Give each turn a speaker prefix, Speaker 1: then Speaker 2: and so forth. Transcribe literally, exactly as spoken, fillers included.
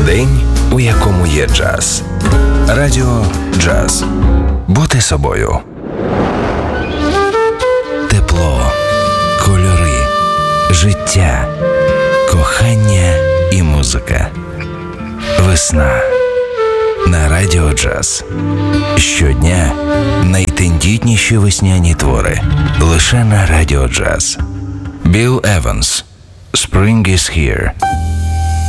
Speaker 1: День, у якому є джаз. Радіо Джаз. Бути собою. Тепло, кольори, життя, кохання і музика. Весна. На Радіо Джаз. Щодня найтендітніші весняні твори. Лише на Радіо Джаз. Біл Еванс. Spring is here.